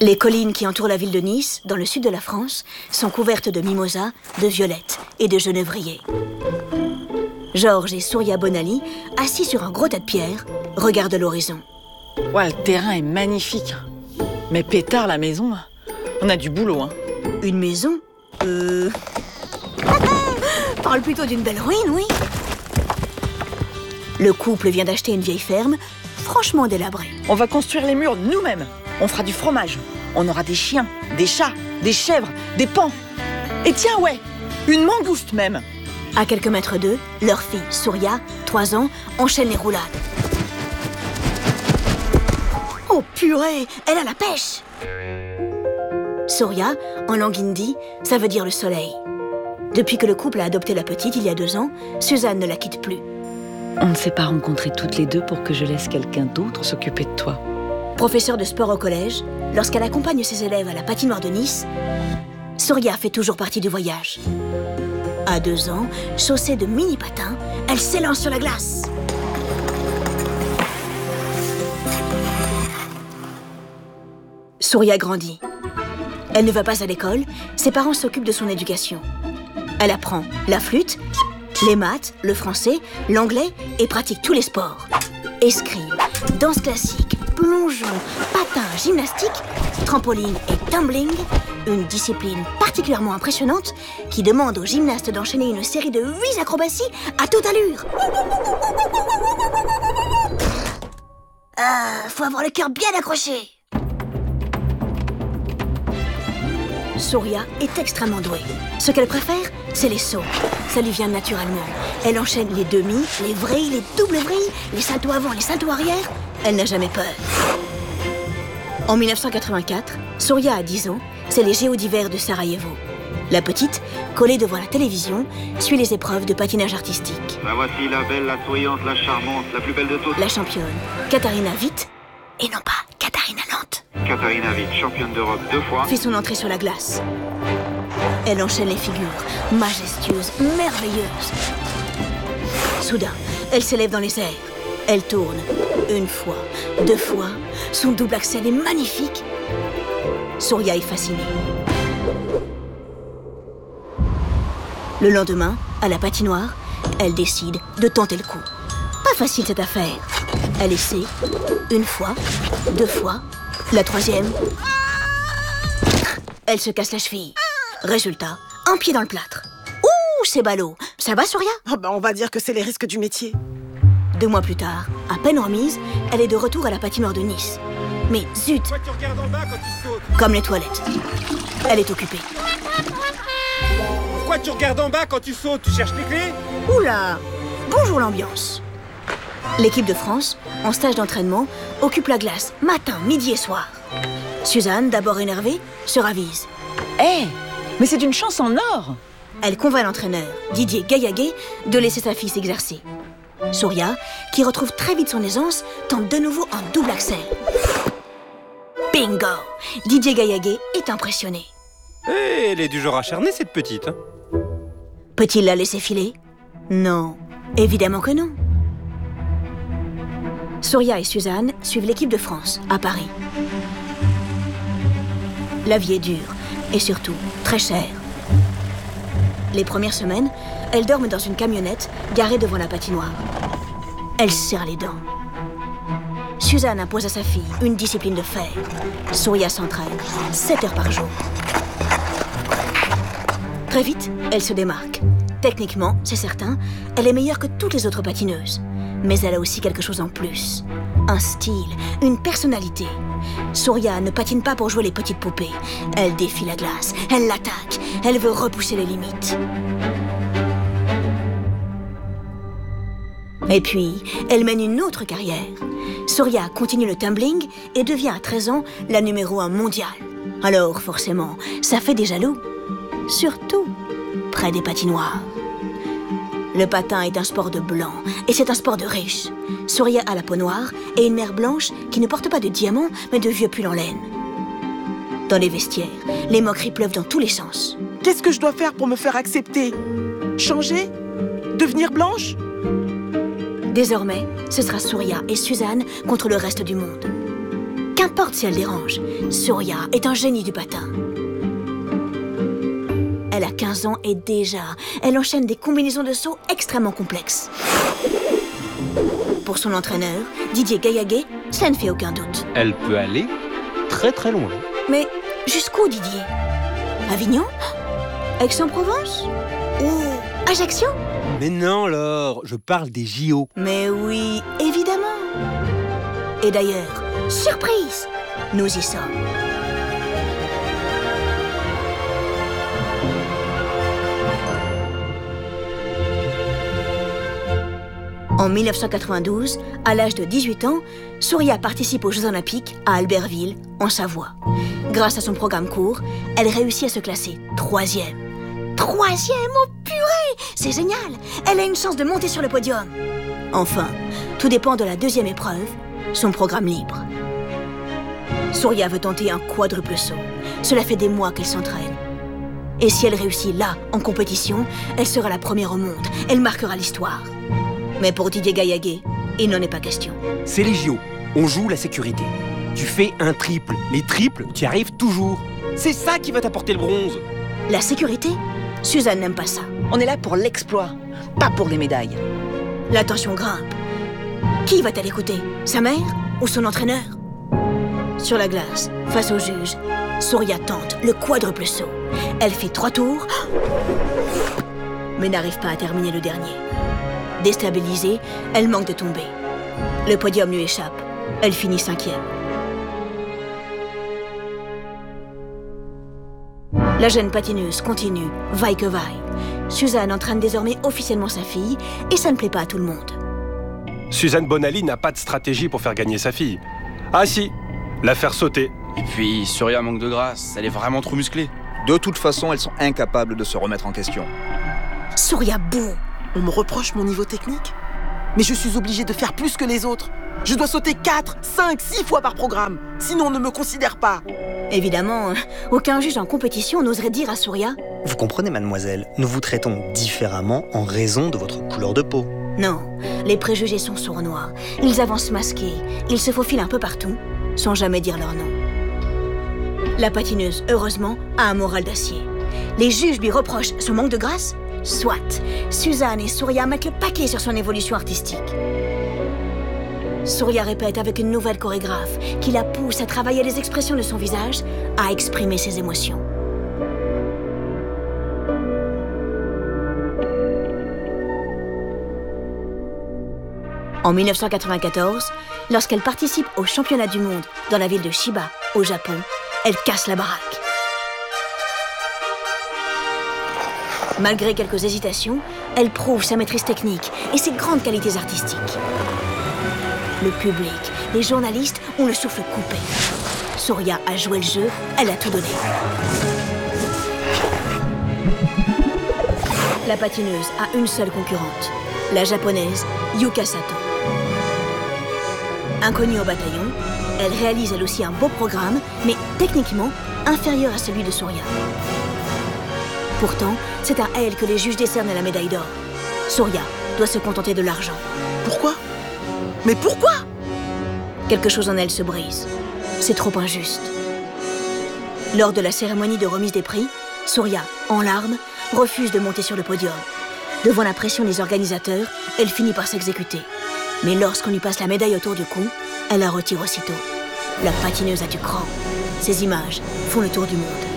Les collines qui entourent la ville de Nice, dans le sud de la France, sont couvertes de mimosas, de violettes et de genévriers. Georges et Surya Bonali, assis sur un gros tas de pierres, regardent l'horizon. Ouais, le terrain est magnifique. Mais pétard, la maison, on a du boulot, hein. Une maison Parle plutôt d'une belle ruine, oui. Le couple vient d'acheter une vieille ferme, franchement délabrée. On va construire les murs nous-mêmes. On fera du fromage. On aura des chiens, des chats, des chèvres, des paons. Et tiens, ouais, une mangouste même. À quelques mètres d'eux, leur fille, Surya, 3 ans, enchaîne les roulades. Oh purée, elle a la pêche! Surya, en langue hindi, ça veut dire le soleil. Depuis que le couple a adopté la petite il y a 2 ans, Suzanne ne la quitte plus. On ne s'est pas rencontrés toutes les deux pour que je laisse quelqu'un d'autre s'occuper de toi. Professeure de sport au collège, lorsqu'elle accompagne ses élèves à la patinoire de Nice, Surya fait toujours partie du voyage. À 2 ans, chaussée de mini-patins, elle s'élance sur la glace. Surya grandit. Elle ne va pas à l'école, ses parents s'occupent de son éducation. Elle apprend la flûte, les maths, le français, l'anglais et pratique tous les sports. Escrime, danse classique, plongeon, patin, gymnastique, trampoline et tumbling, une discipline particulièrement impressionnante qui demande aux gymnastes d'enchaîner une série de 8 acrobaties à toute allure. Faut avoir le cœur bien accroché. Surya est extrêmement douée. Ce qu'elle préfère, c'est les sauts. Ça lui vient naturellement. Elle enchaîne les demi, les vrilles, les doubles vrilles, les saltos avant, les saltos arrière. Elle n'a jamais peur. En 1984, Surya a 10 ans, c'est les Jeux d'hiver de Sarajevo. La petite, collée devant la télévision, suit les épreuves de patinage artistique. La voici, la belle, la souriante, la charmante, la plus belle de toutes. La championne, Katarina Witt, et non pas Katarina Lente. Katarina Witt, championne d'Europe 2 fois. Fait son entrée sur la glace. Elle enchaîne les figures, majestueuses, merveilleuses. Soudain, elle s'élève dans les airs. Elle tourne, 1 fois, 2 fois. Son double axel est magnifique. Surya est fascinée. Le lendemain, à la patinoire, elle décide de tenter le coup. Pas facile cette affaire. Elle essaie, 1 fois, 2 fois, la 3e. Elle se casse la cheville. Résultat, un pied dans le plâtre. Ouh, c'est ballot. Ça va, Surya? On va dire que c'est les risques du métier. 2 mois plus tard, à peine remise, elle est de retour à la patinoire de Nice. Mais zut! Pourquoi tu regardes en bas quand tu sautes? Comme les toilettes. Elle est occupée. Pourquoi tu regardes en bas quand tu sautes? Tu cherches les clés? Oula! Bonjour l'ambiance. L'équipe de France, en stage d'entraînement, occupe la glace matin, midi et soir. Suzanne, d'abord énervée, se ravise. Hé, mais c'est une chance en or! Elle convainc l'entraîneur, Didier Gaillaguet, de laisser sa fille s'exercer. Surya, qui retrouve très vite son aisance, tente de nouveau un double axel. Bingo! Didier Gaillaguet est impressionné. Elle est du genre acharnée, cette petite. Hein. Peut-il la laisser filer? Non, évidemment que non. Surya et Suzanne suivent l'équipe de France, à Paris. La vie est dure, et surtout très chère. Les premières semaines, elles dorment dans une camionnette garée devant la patinoire. Elle serre les dents. Suzanne impose à sa fille une discipline de fer. Surya s'entraîne 7 heures par jour. Très vite, elle se démarque. Techniquement, c'est certain, elle est meilleure que toutes les autres patineuses. Mais elle a aussi quelque chose en plus. Un style, une personnalité. Surya ne patine pas pour jouer les petites poupées. Elle défie la glace, elle l'attaque, elle veut repousser les limites. Et puis, elle mène une autre carrière. Surya continue le tumbling et devient à 13 ans la numéro 1 mondiale. Alors, forcément, ça fait des jaloux. Surtout près des patinoires. Le patin est un sport de blanc et c'est un sport de riche. Surya a la peau noire et une mère blanche qui ne porte pas de diamants mais de vieux pulls en laine. Dans les vestiaires, les moqueries pleuvent dans tous les sens. Qu'est-ce que je dois faire pour me faire accepter? Changer? Devenir blanche? Désormais, ce sera Surya et Suzanne contre le reste du monde. Qu'importe si elle dérange, Surya est un génie du patin. Elle a 15 ans et déjà, elle enchaîne des combinaisons de sauts extrêmement complexes. Pour son entraîneur, Didier Gaillaguet, ça ne fait aucun doute. Elle peut aller très très loin. Mais jusqu'où, Didier? Avignon? Aix-en-Provence? Ou Ajaccio? Mais non, Laure, je parle des JO. Mais oui, évidemment. Et d'ailleurs, surprise, nous y sommes. En 1992, à l'âge de 18 ans, Surya participe aux Jeux Olympiques à Albertville, en Savoie. Grâce à son programme court, elle réussit à se classer 3e. 3e, oh purée! C'est génial! Elle a une chance de monter sur le podium. Enfin, tout dépend de la deuxième épreuve, son programme libre. Surya veut tenter un quadruple saut. Cela fait des mois qu'elle s'entraîne. Et si elle réussit là, en compétition, elle sera la première au monde. Elle marquera l'histoire. Mais pour Didier Gaillaguet, il n'en est pas question. C'est les JO. On joue la sécurité. Tu fais un triple. Les triples, tu y arrives toujours. C'est ça qui va t'apporter le bronze. La sécurité? Suzanne n'aime pas ça. On est là pour l'exploit, pas pour les médailles. La tension grimpe. Qui va-t-elle écouter? Sa mère ou son entraîneur? Sur la glace, face au juge, Surya tente le quadruple saut. Elle fait 3 tours, mais n'arrive pas à terminer le dernier. Déstabilisée, elle manque de tomber. Le podium lui échappe. Elle finit 5e. La jeune patineuse continue, vaille que vaille. Suzanne entraîne désormais officiellement sa fille, et ça ne plaît pas à tout le monde. Suzanne Bonali n'a pas de stratégie pour faire gagner sa fille. Ah si, la faire sauter. Et puis, Surya manque de grâce, elle est vraiment trop musclée. De toute façon, elles sont incapables de se remettre en question. Surya boue. On me reproche mon niveau technique? Mais je suis obligée de faire plus que les autres. Je dois sauter 4, 5, 6 fois par programme. Sinon, on ne me considère pas. Évidemment, aucun juge en compétition n'oserait dire à Surya: Vous comprenez, mademoiselle, nous vous traitons différemment en raison de votre couleur de peau. Non, les préjugés sont sournois. Ils avancent masqués, ils se faufilent un peu partout, sans jamais dire leur nom. La patineuse, heureusement, a un moral d'acier. Les juges lui reprochent son manque de grâce? Soit. Suzanne et Surya mettent le paquet sur son évolution artistique. Surya répète avec une nouvelle chorégraphe qui la pousse à travailler les expressions de son visage, à exprimer ses émotions. En 1994, lorsqu'elle participe au championnat du monde dans la ville de Chiba, au Japon, elle casse la baraque. Malgré quelques hésitations, elle prouve sa maîtrise technique et ses grandes qualités artistiques. Le public, les journalistes ont le souffle coupé. Surya a joué le jeu, elle a tout donné. La patineuse a une seule concurrente, la japonaise Yuka Sato. Inconnue au bataillon, elle réalise elle aussi un beau programme, mais techniquement inférieur à celui de Surya. Pourtant, c'est à elle que les juges décernent la médaille d'or. Surya doit se contenter de l'argent. Pourquoi? Mais pourquoi? Quelque chose en elle se brise. C'est trop injuste. Lors de la cérémonie de remise des prix, Surya, en larmes, refuse de monter sur le podium. Devant la pression des organisateurs, elle finit par s'exécuter. Mais lorsqu'on lui passe la médaille autour du cou, elle la retire aussitôt. La patineuse a du cran. Ces images font le tour du monde.